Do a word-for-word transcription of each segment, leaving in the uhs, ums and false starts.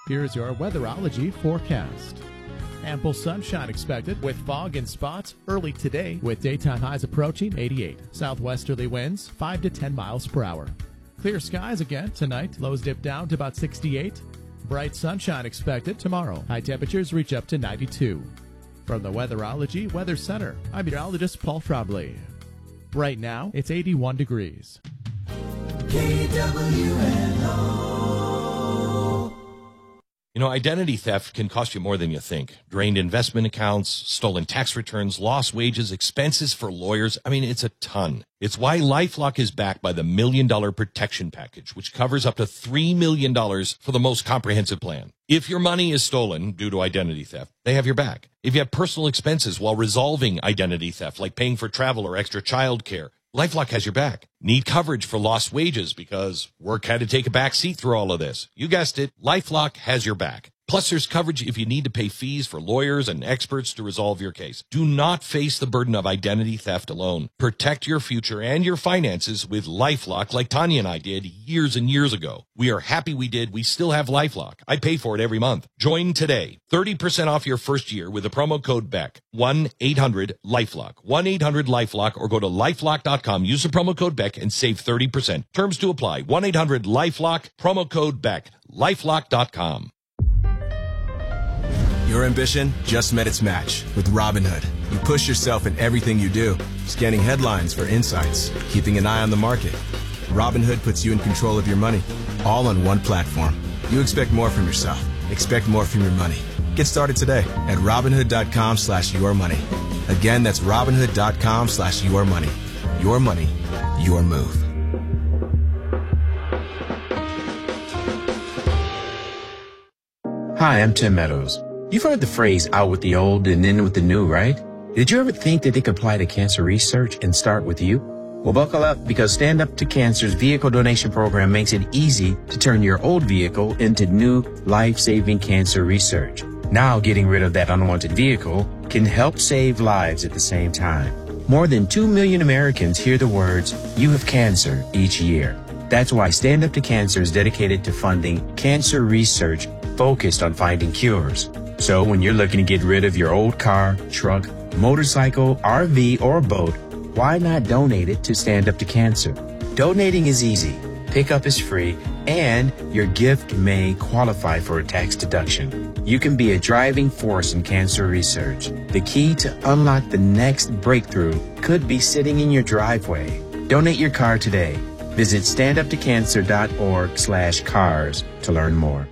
Here's your weatherology forecast. Ample sunshine expected with fog and spots early today with daytime highs approaching eighty-eight. Southwesterly winds five to ten miles per hour. Clear skies again tonight. Lows dip down to about sixty-eight. Bright sunshine expected tomorrow. High temperatures reach up to ninety-two. From the Weatherology Weather Center, I'm meteorologist Paul Trombley. Right now, it's eighty-one degrees. K W N O. You know, identity theft can cost you more than you think. Drained investment accounts, stolen tax returns, lost wages, expenses for lawyers. I mean, it's a ton. It's why LifeLock is backed by the Million Dollar Protection Package, which covers up to three million dollars for the most comprehensive plan. If your money is stolen due to identity theft, they have your back. If you have personal expenses while resolving identity theft, like paying for travel or extra child care, LifeLock has your back. Need coverage for lost wages because work had to take a back seat through all of this. You guessed it, LifeLock has your back. Plus, there's coverage if you need to pay fees for lawyers and experts to resolve your case. Do not face the burden of identity theft alone. Protect your future and your finances with LifeLock like Tanya and I did years and years ago. We are happy we did. We still have LifeLock. I pay for it every month. Join today. thirty percent off your first year with the promo code Beck. one eight hundred LifeLock. one eight hundred LifeLock or go to lifelock dot com. Use the promo code Beck and save thirty percent. Terms to apply. one eight hundred LifeLock. Promo code Beck. lifelock dot com. Your ambition just met its match with Robinhood. You push yourself in everything you do, scanning headlines for insights, keeping an eye on the market. Robinhood puts you in control of your money, all on one platform. You expect more from yourself. Expect more from your money. Get started today at Robinhood.com slash your money. Again, that's Robinhood.com slash your money. Your money, your move. Hi, I'm Tim Meadows. You've heard the phrase out with the old and in with the new, right? Did you ever think that they could apply to cancer research and start with you? Well, buckle up because Stand Up to Cancer's vehicle donation program makes it easy to turn your old vehicle into new life-saving cancer research. Now, getting rid of that unwanted vehicle can help save lives at the same time. More than two million Americans hear the words, "You have cancer," each year. That's why Stand Up to Cancer is dedicated to funding cancer research focused on finding cures. So when you're looking to get rid of your old car, truck, motorcycle, R V, or boat, why not donate it to Stand Up to Cancer? Donating is easy, pickup is free, and your gift may qualify for a tax deduction. You can be a driving force in cancer research. The key to unlock the next breakthrough could be sitting in your driveway. Donate your car today. Visit standuptocancer.org slash cars to learn more.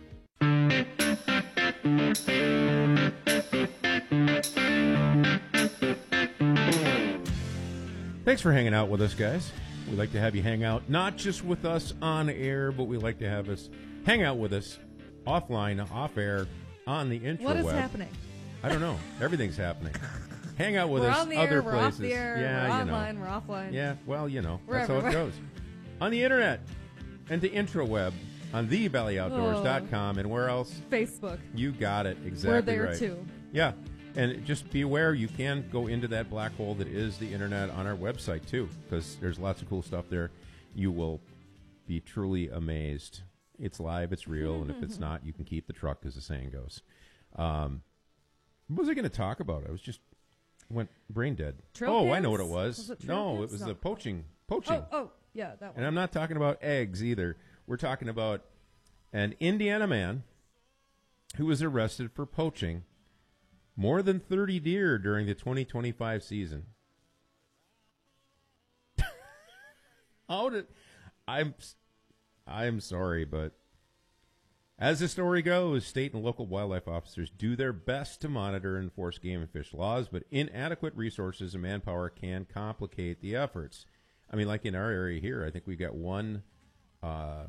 Thanks for hanging out with us, guys. We like to have you hang out, not just with us on air, but we like to have us hang out with us offline, off air, on the intraweb. What is happening? I don't know. Everything's happening. Hang out with we're us on the other air, we're places. off the air, yeah, we're you know. online, we're offline. Yeah, well, you know, We're that's how it everywhere. goes. On the internet and the intraweb on the valley outdoors dot com and where else? Facebook. You got it. Exactly We're there right. too. Yeah. And just be aware, you can go into that black hole that is the internet on our website, too, because there's lots of cool stuff there. You will be truly amazed. It's live, it's real, and if it's not, you can keep the truck, as the saying goes. Um, what was I going to talk about? I was just went brain dead. Trail oh, I pants? know what it was. Was it trail no, pants? it was No. the poaching. Poaching. Oh, oh, yeah, that one. And I'm not talking about eggs either. We're talking about an Indiana man who was arrested for poaching more than thirty deer during the twenty twenty-five season. How did I'm I'm sorry, but as the story goes, state and local wildlife officers do their best to monitor and enforce game and fish laws, but inadequate resources and manpower can complicate the efforts. I mean, like in our area here, I think we've got one uh,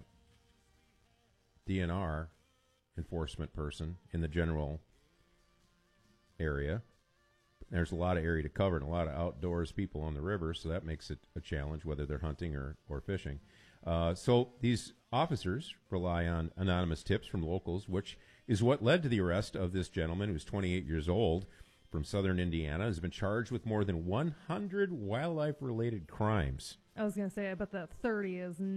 D N R enforcement person in the general area. There's a lot of area to cover and a lot of outdoors people on the river, so that makes it a challenge whether they're hunting or, or fishing. Uh, so these officers rely on anonymous tips from locals, which is what led to the arrest of this gentleman who's twenty-eight years old from southern Indiana, has been charged with more than one hundred wildlife-related crimes. I was going to say, I bet that thirty is